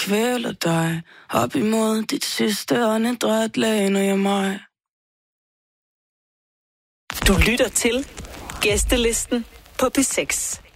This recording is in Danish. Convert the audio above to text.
kvæler dig. Op imod dit sidste åndedræt læner jeg mig. Du lytter til Gæstelisten på P6.